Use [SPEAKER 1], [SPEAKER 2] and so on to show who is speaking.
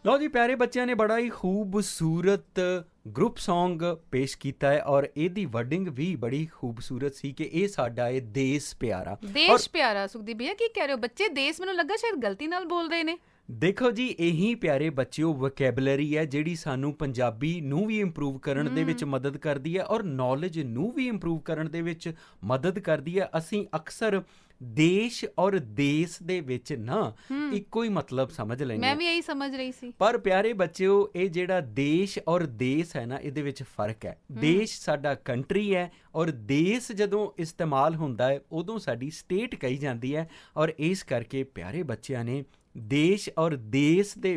[SPEAKER 1] ਲਓ ਜੀ, ਪਿਆਰੇ ਬੱਚਿਆਂ ਨੇ ਬੜਾ ਹੀ ਖੂਬਸੂਰਤ ਗਰੁੱਪ ਸੌਂਗ ਪੇਸ਼ ਕੀਤਾ ਹੈ ਔਰ ਇਹਦੀ ਵਰਡਿੰਗ ਵੀ ਬੜੀ ਖੂਬਸੂਰਤ ਸੀ ਕਿ ਇਹ ਸਾਡਾ ਇਹ ਦੇਸ਼ ਪਿਆਰਾ। ਔਰ
[SPEAKER 2] ਦੇਸ਼ ਪਿਆਰਾ ਸੁਖਦੀਪ ਭਈਆ ਕੀ ਕਹਿ ਰਹੇ ਹੋ? ਬੱਚੇ ਦੇਸ਼ ਮੈਨੂੰ ਲੱਗਾ ਸ਼ਾਇਦ ਗਲਤੀ ਨਾਲ ਬੋਲ ਰਹੇ ਨੇ।
[SPEAKER 1] ਦੇਖੋ ਜੀ, ਇਹੀ ਪਿਆਰੇ ਬੱਚਿਓ ਵੋਕੈਬਲਰੀ ਹੈ ਜਿਹੜੀ ਸਾਨੂੰ ਪੰਜਾਬੀ ਨੂੰ ਵੀ ਇੰਪਰੂਵ ਕਰਨ ਦੇ ਵਿੱਚ ਮਦਦ ਕਰਦੀ ਹੈ ਔਰ ਨੌਲੇਜ ਨੂੰ ਵੀ ਇੰਪਰੂਵ ਕਰਨ ਦੇ ਵਿੱਚ ਮਦਦ ਕਰਦੀ ਹੈ। ਅਸੀਂ ਅਕਸਰ ਦੇਸ਼ ਔਰ ਦੇਸ ਦੇ ਵਿੱਚ ਨਾ ਇੱਕੋ ਹੀ ਮਤਲਬ ਸਮਝ ਲੈਂਦੇ
[SPEAKER 2] ਮੈਂ
[SPEAKER 1] ਹਾਂ,
[SPEAKER 2] ਵੀ ਇਹੀ ਸਮਝ ਰਹੀ ਸੀ।
[SPEAKER 1] ਪਰ ਪਿਆਰੇ ਬੱਚਿਓ ਇਹ ਜਿਹੜਾ ਦੇਸ਼ ਔਰ ਦੇਸ ਹੈ ਨਾ, ਇਹਦੇ ਵਿੱਚ ਫਰਕ ਹੈ। ਦੇਸ਼ ਸਾਡਾ ਕੰਟਰੀ ਹੈ ਔਰ ਦੇਸ ਜਦੋਂ ਇਸਤੇਮਾਲ ਹੁੰਦਾ ਹੈ ਉਦੋਂ ਸਾਡੀ ਸਟੇਟ ਕਹੀ ਜਾਂਦੀ ਹੈ। ਔਰ ਇਸ ਕਰਕੇ ਪਿਆਰੇ ਬੱਚਿਆਂ ਨੇ ਦੇਸ਼ ਔਰ ਦੇਸ ਦੇ